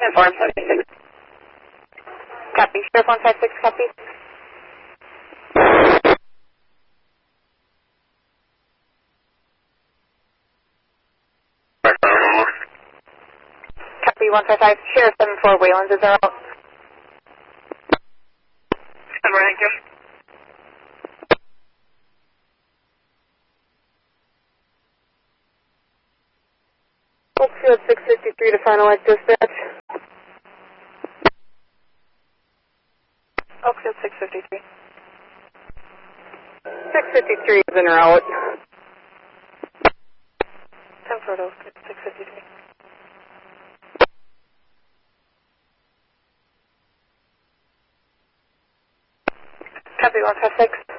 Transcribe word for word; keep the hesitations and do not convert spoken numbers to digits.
Inform seventy-six. Copy. Sheriff one five six, copy. Copy one five five. Sheriff seven four, Waylands is out. I'm ready, thank you. Oakfield six fifty-three to finalize dispatch. Oakfield six fifty-three. six fifty-three is in route. ten four Oakfield six fifty-three. Copy one five six.